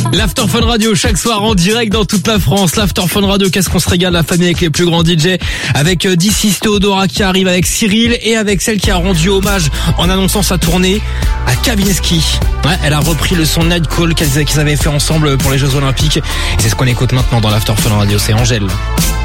L'After Fun Radio chaque soir en direct dans toute la France. L'After Fun Radio, qu'est-ce qu'on se régale, la famille avec les plus grands DJ, avec D6 Théodora qui arrive, avec Cyril et avec celle qui a rendu hommage en annonçant sa tournée à Kavinsky. Ouais, elle a repris le son Night Call qu'ils avaient fait ensemble pour les Jeux Olympiques. Et c'est ce qu'on écoute maintenant dans l'After Fun Radio, c'est Angèle.